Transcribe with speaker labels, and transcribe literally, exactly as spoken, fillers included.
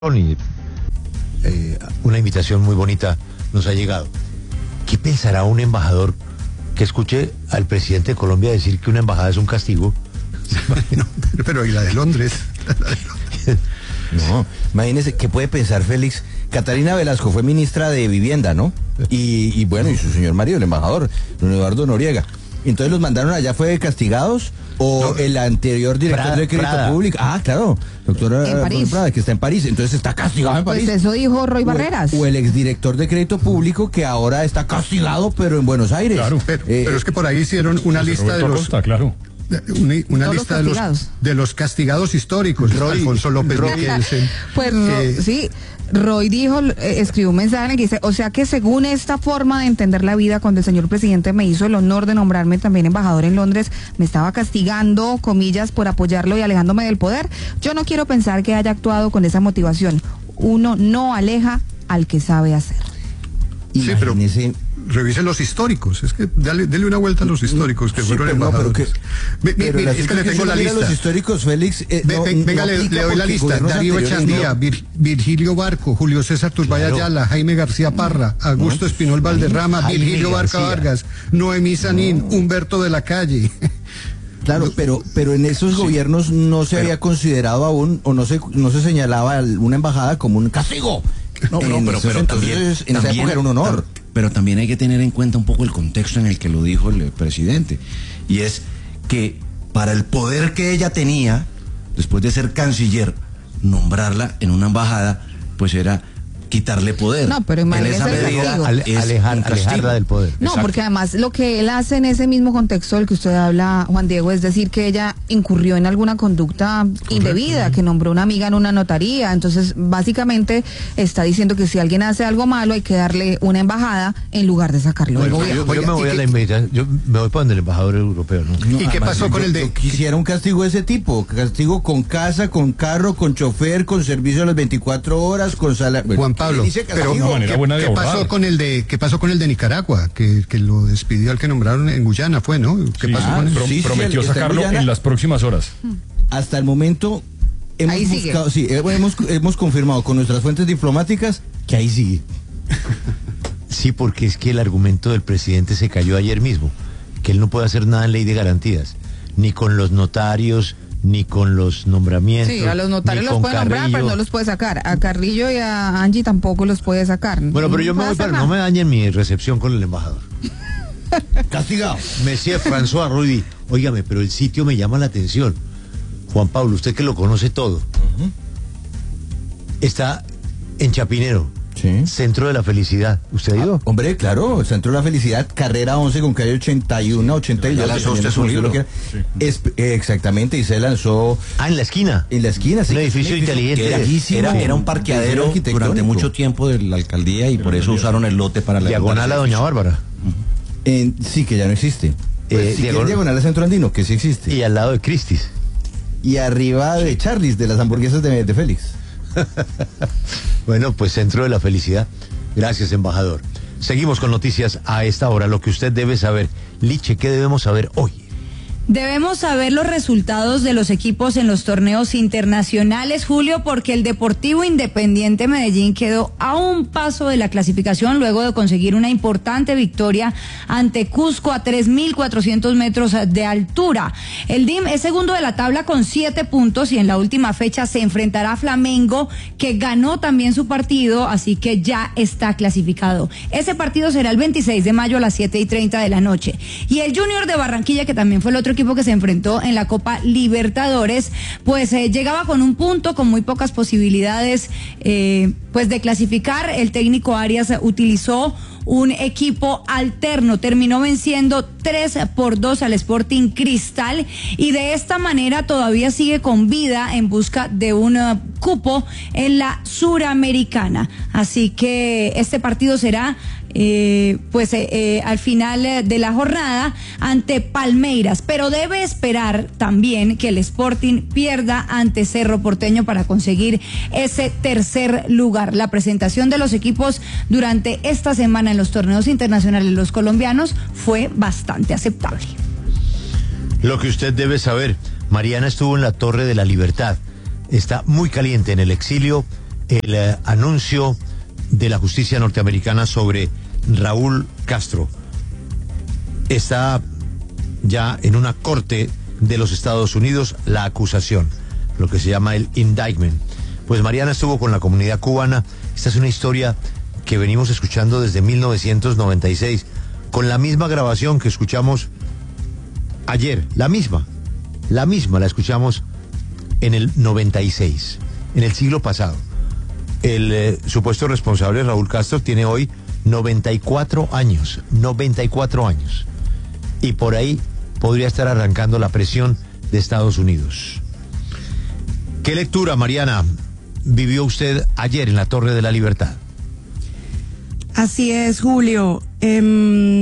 Speaker 1: Y, eh, una invitación muy bonita nos ha llegado. ¿Qué pensará un embajador que escuche al presidente de Colombia decir que una embajada es un castigo?
Speaker 2: No, pero, pero ¿y la de Londres?
Speaker 3: No, imagínese, ¿qué puede pensar Félix? Catarina Velasco fue ministra de Vivienda, ¿no? Y, y bueno, y su señor marido, el embajador, don Eduardo Noriega. Entonces los mandaron allá, ¿fue castigados? ¿O no, el anterior director Prada, de Crédito Prada. Público? Ah, claro, doctora Prada, que está en París, entonces está castigado en París.
Speaker 4: Pues eso dijo Roy Barreras.
Speaker 3: O, o el exdirector de Crédito Público, que ahora está castigado, pero en Buenos Aires.
Speaker 2: Claro, pero, eh, pero es que por ahí hicieron una lista de los...
Speaker 5: Costa, claro.
Speaker 2: Una, una lista los de, los, de los castigados históricos. Roy, Alfonso López Michelsen.
Speaker 4: Pues eh, sí, Roy dijo, eh, escribió un mensaje en el que dice, o sea que según esta forma de entender la vida, cuando el señor presidente me hizo el honor de nombrarme también embajador en Londres, me estaba castigando, comillas, por apoyarlo y alejándome del poder. Yo no quiero pensar que haya actuado con esa motivación. Uno no aleja al que sabe hacer.
Speaker 2: Sí, pero revise los históricos, es que dale, dele una vuelta a los históricos que sí, fueron embajadores. No, pero que,
Speaker 3: me, pero mire, es que le tengo la lista. Los históricos, Félix, eh,
Speaker 2: Ve, no, venga, no le, le doy la lista. Darío Echandía, Vir, Virgilio Barco, Julio César Turbay claro. Ayala, Jaime García Parra, Augusto no, Espinol Valderrama, Jaime Virgilio Barca Vargas, Noemí Sanín, no. Humberto de la Calle.
Speaker 3: Claro, pero pero en esos sí, gobiernos no se pero, había considerado aún, o no se no se señalaba una embajada como un castigo.
Speaker 6: No, no, pero, pero
Speaker 3: entonces,
Speaker 6: también,
Speaker 3: en esa
Speaker 6: también,
Speaker 3: época era un honor.
Speaker 6: Pero también hay que tener en cuenta un poco el contexto en el que lo dijo el presidente. Y es que para el poder que ella tenía, después de ser canciller, nombrarla en una embajada, pues era quitarle poder.
Speaker 4: No, pero imagínese
Speaker 1: en esa medida ale, alejar, alejarla del poder.
Speaker 4: No, exacto. Porque además lo que él hace en ese mismo contexto del que usted habla, Juan Diego, es decir que ella incurrió en alguna conducta correcto, indebida, sí. Que nombró una amiga en una notaría. Entonces, básicamente está diciendo que si alguien hace algo malo hay que darle una embajada en lugar de sacarlo del gobierno.
Speaker 1: Yo, yo me voy a la invitación, yo me voy para donde el embajador europeo, ¿no?
Speaker 2: no ¿Y qué pasó
Speaker 3: yo,
Speaker 2: con el de...?
Speaker 3: Yo quisiera un castigo de ese tipo, castigo con casa, con carro, con chofer, con servicio a las veinticuatro horas, con salario.
Speaker 2: Juan Pablo, pero
Speaker 5: una manera
Speaker 2: ¿qué,
Speaker 5: buena de
Speaker 2: ¿qué pasó con el de qué pasó con el de Nicaragua? Que, que lo despidió al que nombraron en Guyana, fue, ¿no? ¿Qué
Speaker 5: sí,
Speaker 2: pasó
Speaker 5: ah,
Speaker 2: con él?
Speaker 5: Pro, sí, prometió sí, sacarlo en, en las próximas horas.
Speaker 3: Hasta el momento hemos ahí buscado, sigue. sí, hemos, hemos confirmado con nuestras fuentes diplomáticas que ahí sigue.
Speaker 1: Sí, porque es que el argumento del presidente se cayó ayer mismo, que él no puede hacer nada en ley de garantías, ni con los notarios, ni con los nombramientos.
Speaker 4: Sí, a los notarios los puede nombrar, pero no los puede sacar. A Carrillo y a Angie tampoco los puede sacar.
Speaker 1: Bueno, pero yo me voy para no me dañen mi recepción con el embajador.
Speaker 3: Castigado.
Speaker 1: Monsieur François Rudy, óigame, pero el sitio me llama la atención. Juan Pablo, usted que lo conoce todo. Uh-huh. Está en Chapinero. Sí. Centro de la Felicidad. ¿Usted ha ido?
Speaker 3: Ah, hombre, claro, Centro de la Felicidad, carrera once con calle ochenta y uno, ochenta y dos.
Speaker 2: Ya lanzó usted su libro.
Speaker 3: Sí. Es, eh, exactamente, y se lanzó...
Speaker 1: Ah, en la esquina.
Speaker 3: En la esquina, sí.
Speaker 1: Un edificio inteligente.
Speaker 6: Era, era, era un parqueadero durante mucho tiempo de la alcaldía y por eso usaron el lote para la...
Speaker 1: Diagonal a Doña Bárbara.
Speaker 3: Uh-huh. En, sí, que ya no existe. Pues, eh, si diagonal, diagonal a Centro Andino, que sí existe.
Speaker 1: Y al lado de Christie's.
Speaker 3: Y arriba de Charlie's, de las hamburguesas de, de Félix.
Speaker 1: Bueno, pues Centro de la Felicidad. Gracias, embajador. Seguimos con noticias a esta hora. Lo que usted debe saber. Liche, ¿qué debemos saber hoy?
Speaker 7: Debemos saber los resultados de los equipos en los torneos internacionales, Julio, porque el Deportivo Independiente Medellín quedó a un paso de la clasificación luego de conseguir una importante victoria ante Cusco a tres mil cuatrocientos metros de altura. El D I M es segundo de la tabla con siete puntos y en la última fecha se enfrentará a Flamengo, que ganó también su partido, así que ya está clasificado. Ese partido será el veintiséis de mayo a las siete y treinta de la noche. Y el Junior de Barranquilla, que también fue el otro equipo que se enfrentó en la Copa Libertadores, pues eh, llegaba con un punto, con muy pocas posibilidades eh, pues de clasificar. El técnico Arias utilizó un equipo alterno, terminó venciendo tres por dos al Sporting Cristal y de esta manera todavía sigue con vida en busca de un uh, cupo en la Suramericana. Así que este partido será Eh, pues eh, eh, al final de la jornada ante Palmeiras, pero debe esperar también que el Sporting pierda ante Cerro Porteño para conseguir ese tercer lugar. La presentación de los equipos durante esta semana en los torneos internacionales los colombianos fue bastante aceptable.
Speaker 1: Lo que usted debe saber, Mariana estuvo en la Torre de la Libertad, está muy caliente en el exilio el eh, anuncio de la justicia norteamericana sobre Raúl Castro. Está ya en una corte de los Estados Unidos la acusación, lo que se llama el indictment. Pues Mariana estuvo con la comunidad cubana. Esta es una historia que venimos escuchando desde mil novecientos noventa y seis, con la misma grabación que escuchamos ayer, la misma, la misma la escuchamos en el noventa y seis, en el siglo pasado. El eh, supuesto responsable, Raúl Castro, tiene hoy noventa y cuatro años, noventa y cuatro años. Y por ahí podría estar arrancando la presión de Estados Unidos. ¿Qué lectura, Mariana, vivió usted ayer en la Torre de la Libertad?
Speaker 8: Así es, Julio. Eh...